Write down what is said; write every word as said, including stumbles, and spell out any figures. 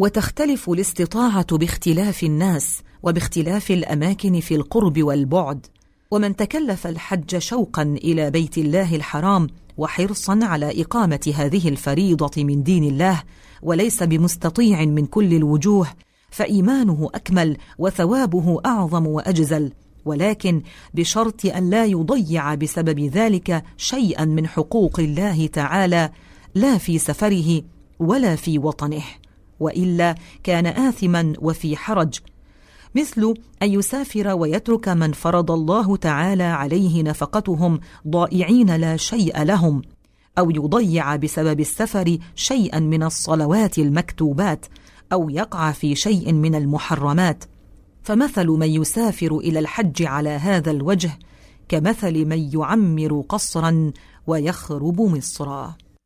وتختلف الاستطاعة باختلاف الناس وباختلاف الأماكن في القرب والبعد. ومن تكلف الحج شوقا إلى بيت الله الحرام وحرصا على إقامة هذه الفريضة من دين الله وليس بمستطيع من كل الوجوه، فإيمانه أكمل وثوابه أعظم وأجزل، ولكن بشرط أن لا يضيع بسبب ذلك شيئا من حقوق الله تعالى، لا في سفره ولا في وطنه، وإلا كان آثما وفي حرج، مثل أن يسافر ويترك من فرض الله تعالى عليه نفقتهم ضائعين لا شيء لهم، أو يضيع بسبب السفر شيئا من الصلوات المكتوبات، أو يقع في شيء من المحرمات. فمثل من يسافر إلى الحج على هذا الوجه كمثل من يعمر قصرا ويخرب مصرا.